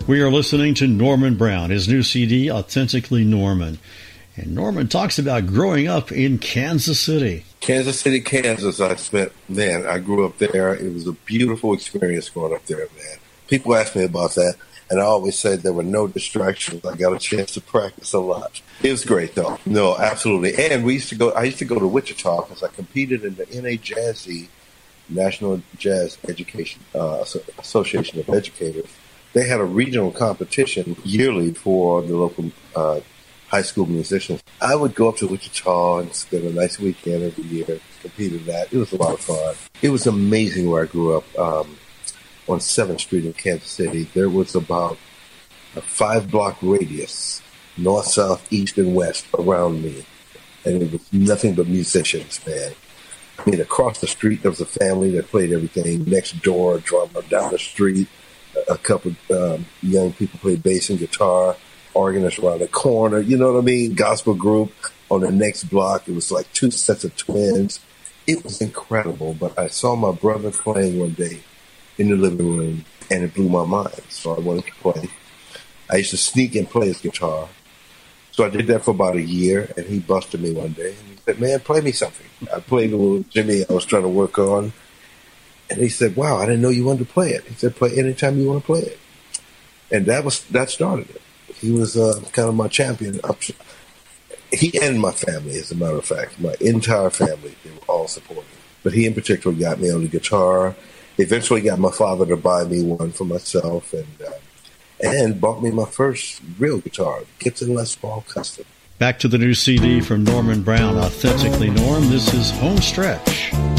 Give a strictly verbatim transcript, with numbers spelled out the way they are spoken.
We are listening to Norman Brown, his new C D, Authentically Norman. And Norman talks about growing up in Kansas City. Kansas City, Kansas, I spent, man, I grew up there. It was a beautiful experience growing up there, man. People ask me about that, and I always said there were no distractions. I got a chance to practice a lot. It was great, though. No, absolutely. And we used to go, I used to go to Wichita because I competed in the N A Jazzy, National Jazz Education uh, Association of Educators. They had a regional competition yearly for the local uh, high school musicians. I would go up to Wichita and spend a nice weekend every year, compete in that. It was a lot of fun. It was amazing where I grew up. Um, on seventh Street in Kansas City, there was about a five-block radius, north, south, east, and west around me. And it was nothing but musicians, man. I mean, across the street, there was a family that played everything. Next door, a drummer. Down the street, a couple um, young people played bass and guitar. Organist around the corner, you know what I mean? Gospel group on the next block. It was like two sets of twins. It was incredible. But I saw my brother playing one day in the living room, and it blew my mind. So I wanted to play. I used to sneak and play his guitar. So I did that for about a year, and he busted me one day. And he said, man, play me something. I played a little Jimmy I was trying to work on. And he said, wow, I didn't know you wanted to play it. He said, play anytime you want to play it. And that was that started it. He was uh, kind of my champion. He and my family, as a matter of fact, my entire family, they were all supportive. But he in particular got me on the guitar. Eventually got my father to buy me one for myself, and uh, and bought me my first real guitar, Gibson Les Paul Custom. Back to the new C D from Norman Brown, Authentically Norm. This is Home Stretch.